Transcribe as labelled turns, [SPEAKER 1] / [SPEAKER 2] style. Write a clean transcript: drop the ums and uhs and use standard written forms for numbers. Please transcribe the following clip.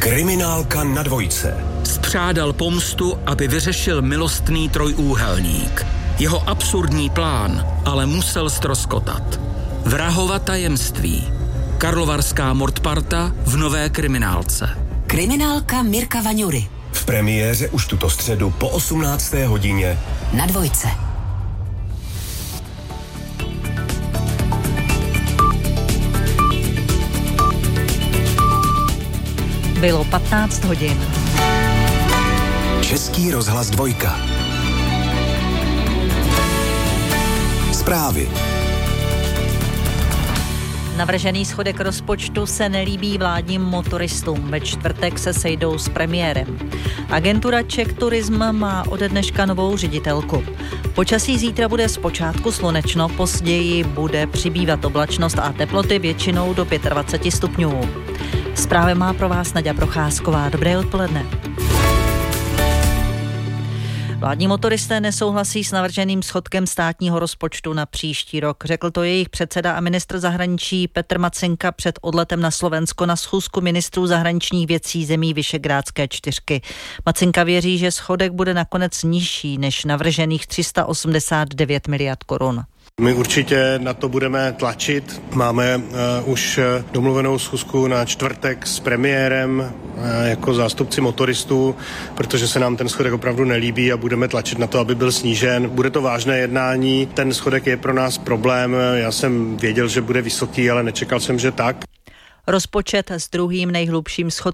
[SPEAKER 1] Kriminálka na dvojce.
[SPEAKER 2] Spřádal pomstu, aby vyřešil milostný trojúhelník. Jeho absurdní plán ale musel ztroskotat. Vrahova tajemství. Karlovarská mordparta v nové kriminálce.
[SPEAKER 3] Kriminálka Mirka Vaňury.
[SPEAKER 1] V premiéře už tuto středu po 18. hodině
[SPEAKER 3] na dvojce.
[SPEAKER 4] Bylo 15 hodin.
[SPEAKER 1] Český rozhlas 2. Zprávy.
[SPEAKER 4] Navržený schodek rozpočtu se nelíbí vládním motoristům. Ve čtvrtek se sejdou s premiérem. Agentura Czech Tourism má ode dneška novou ředitelku. Počasí zítra bude zpočátku slunečno, později bude přibývat oblačnost a teploty většinou do 25 stupňů. Zprávy má pro vás Naďa Procházková. Dobré odpoledne. Vládní motoristé nesouhlasí s navrženým schodkem státního rozpočtu na příští rok. Řekl to jejich předseda a ministr zahraničí Petr Macinka před odletem na Slovensko na schůzku ministrů zahraničních věcí zemí Visegrádské čtyřky. Macinka věří, že schodek bude nakonec nižší než navržených 389 miliard korun.
[SPEAKER 5] My určitě na to budeme tlačit. Máme už domluvenou schůzku na čtvrtek s premiérem jako zástupci motoristů, protože se nám ten schodek opravdu nelíbí a budeme tlačit na to, aby byl snížen. Bude to vážné jednání, ten schodek je pro nás problém. Já jsem věděl, že bude vysoký, ale nečekal jsem, že tak.
[SPEAKER 4] Rozpočet s druhým nejhlubším schodkem